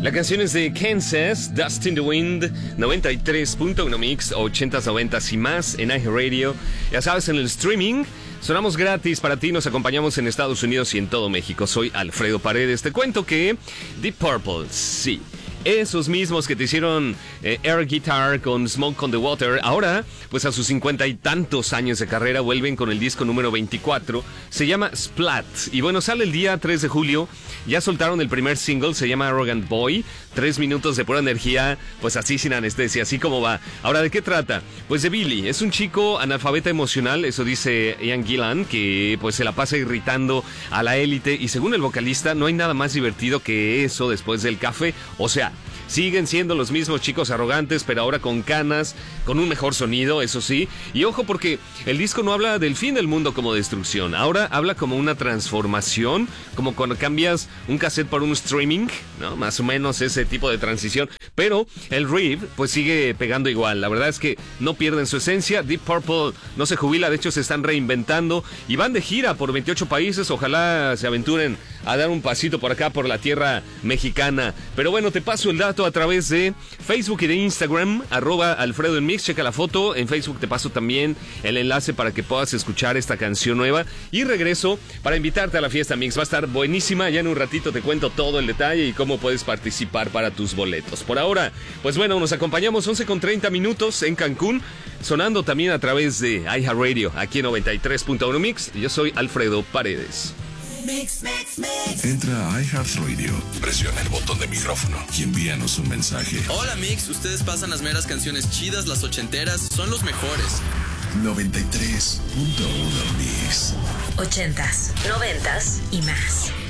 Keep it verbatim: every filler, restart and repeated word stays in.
La canción es de Kansas, Dust in the Wind, noventa y tres punto uno Mix, ochentas, noventas y más en iHeartRadio. Ya sabes, en el streaming sonamos gratis para ti, nos acompañamos en Estados Unidos y en todo México. Soy Alfredo Paredes. Te cuento que Deep Purple, sí, esos mismos que te hicieron eh, air guitar con Smoke on the Water, ahora, pues a sus cincuenta y tantos años de carrera, vuelven con el disco número veinticuatro. Se llama Splat. Y bueno, sale el día tres de julio. Ya soltaron el primer single, se llama Arrogant Boy. Tres minutos de pura energía, pues así sin anestesia, así como va. Ahora, ¿de qué trata? Pues de Billy. Es un chico analfabeta emocional, eso dice Ian Gillan, que pues se la pasa irritando a la élite. Y según el vocalista, no hay nada más divertido que eso después del café. O sea, siguen siendo los mismos chicos arrogantes, pero ahora con canas, con un mejor sonido, eso sí. Y ojo, porque el disco no habla del fin del mundo como destrucción. Ahora habla como una transformación, como cuando cambias un cassette por un streaming, ¿no? Más o menos ese tipo de transición. Pero el riff, pues sigue pegando igual. La verdad es que no pierden su esencia. Deep Purple no se jubila, de hecho se están reinventando y van de gira por veintiocho países. Ojalá se aventuren a dar un pasito por acá, por la tierra mexicana. Pero bueno, te paso el dato a través de Facebook y de Instagram, arroba Alfredo en Mix. Checa la foto, en Facebook te paso también el enlace para que puedas escuchar esta canción nueva. Y regreso para invitarte a la fiesta Mix, va a estar buenísima. Ya en un ratito te cuento todo el detalle y cómo puedes participar para tus boletos. Por ahora, pues bueno, nos acompañamos once con treinta minutos en Cancún, sonando también a través de iHeartRadio, aquí en noventa y tres punto uno Mix. Yo soy Alfredo Paredes. Mix, mix, mix. Entra a iHeartRadio, presiona el botón de micrófono y envíanos un mensaje. Hola Mix, ustedes pasan las meras canciones chidas, las ochenteras, son los mejores. noventa y tres punto uno Mix. Ochentas, noventas y más.